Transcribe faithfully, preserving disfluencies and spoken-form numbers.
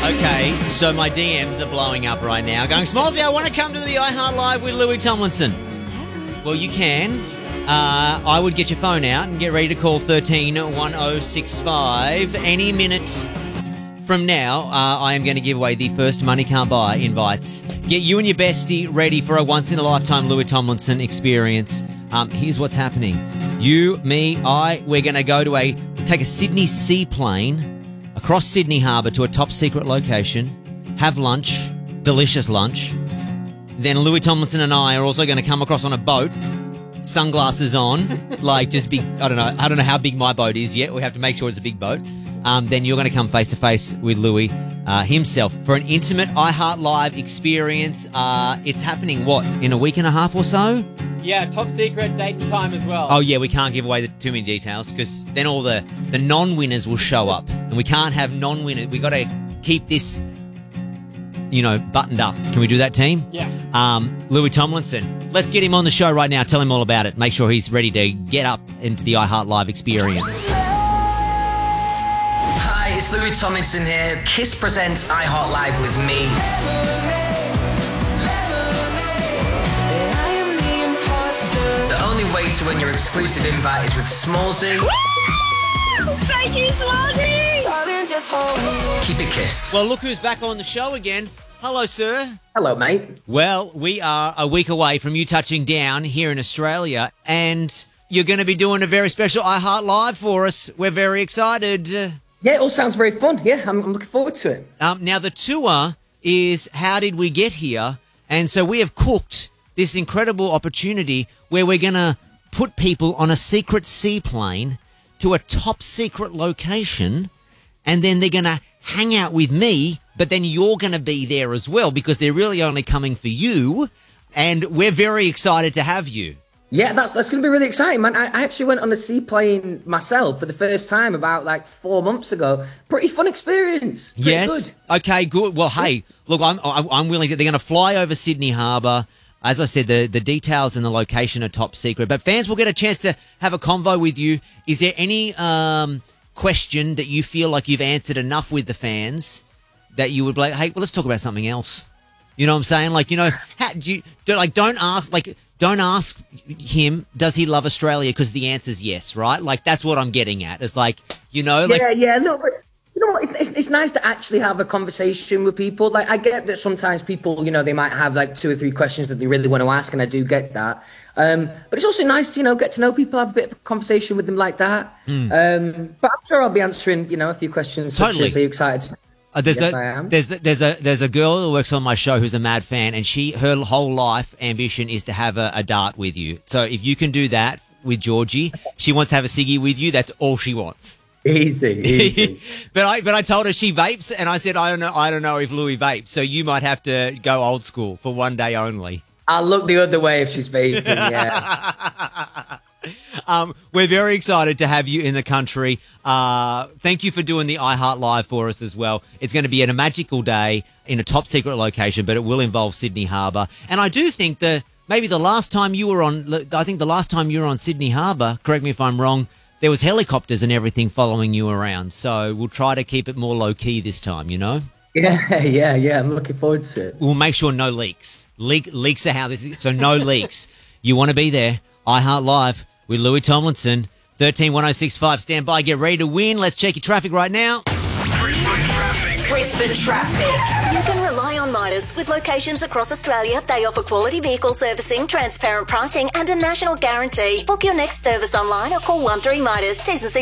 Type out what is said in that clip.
Okay, so my D Ms are blowing up right now. Going, Smallsy, I want to come to the iHeart Live with Louis Tomlinson. Well, you can. Uh, I would get your phone out and get ready to call thirteen one oh six five. Any minutes from now, uh, I am going to give away the first Money Can't Buy invites. Get you and your bestie ready for a once-in-a-lifetime Louis Tomlinson experience. Um, here's what's happening. You, me, I, we're going to go to a, take a Sydney seaplane across Sydney Harbour to a top-secret location, have lunch, delicious lunch. Then Louis Tomlinson and I are also going to come across on a boat, sunglasses on, like just big, I don't know, I don't know how big my boat is yet. We have to make sure it's a big boat. Um, then you're going to come face-to-face with Louis uh, himself for an intimate iHeart Live experience. Uh, it's happening, what, in a week and a half or so? Yeah, top secret, date and time as well. Oh, yeah, we can't give away the, too many details because then all the, the non-winners will show up. And we can't have non-winners. We've got to keep this, you know, buttoned up. Can we do that, team? Yeah. Um, Louis Tomlinson. Let's get him on the show right now. Tell him all about it. Make sure he's ready to get up into the iHeart Live experience. Hi, it's Louis Tomlinson here. Kiss presents iHeart Live with me. The only way to win your exclusive invite is with Smallsy. Thank you, Smallsy! Keep it kissed. Well, look who's back on the show again. Hello, sir. Hello, mate. Well, we are a week away from you touching down here in Australia, and you're going to be doing a very special iHeart Live for us. We're very excited. Yeah, it all sounds very fun. Yeah, I'm, I'm looking forward to it. Um, now, the tour is How Did We Get Here? And so we have cooked this incredible opportunity where we're going to put people on a secret seaplane to a top secret location, and then they're going to hang out with me, but then you're going to be there as well because they're really only coming for you, and we're very excited to have you. Yeah, that's that's going to be really exciting, man. I, I actually went on a seaplane myself for the first time about like four months ago. Pretty fun experience. Pretty Yes. Good. Okay, good. Well, hey, look, I'm I'm willing to. They're going to fly over Sydney Harbour. As I said, the, the details and the location are top secret. But fans will get a chance to have a convo with you. Is there any um, question that you feel like you've answered enough with the fans that you would be like, hey, well, let's talk about something else? You know what I'm saying? Like, you know, how, do you, do, like, don't ask, like, don't ask him, does he love Australia? Because the answer's yes, right? Like, that's what I'm getting at. It's like, you know, like. Yeah, yeah, no, but you know what? It's, it's, it's nice to actually have a conversation with people. Like, I get that sometimes people, you know, they might have like two or three questions that they really want to ask, and I do get that. Um, but it's also nice to, you know, get to know people, have a bit of a conversation with them like that. Mm. Um, but I'm sure I'll be answering, you know, a few questions. Totally. Such as, are you excited? Uh, there's yes, a, I am. There's there's a there's a girl who works on my show who's a mad fan, and she her whole life ambition is to have a, a dart with you. So if you can do that with Georgie, she wants to have a ciggy with you. That's all she wants. Easy, easy. but I but I told her she vapes, and I said I don't know I don't know if Louis vapes, so you might have to go old school for one day only. I'll look the other way if she's vaping. Yeah. Um, we're very excited to have you in the country. Uh, thank you for doing the iHeart Live for us as well. It's going to be a magical day in a top secret location, but it will involve Sydney Harbour. And I do think that maybe the last time you were on, I think the last time you were on Sydney Harbour, correct me if I'm wrong, there was helicopters and everything following you around. So we'll try to keep it more low key this time, you know? Yeah, yeah, yeah. I'm looking forward to it. We'll make sure no leaks. Leak, leaks are how this is. So no leaks. You want to be there. iHeart Live with Louis Tomlinson. thirteen one oh six five. Stand by. Get ready to win. Let's check your traffic right now. Brisbane traffic. Brisbane traffic. You can rely on Midas. With locations across Australia, they offer quality vehicle servicing, transparent pricing, and a national guarantee. Book your next service online or call one three Midas. T's and C's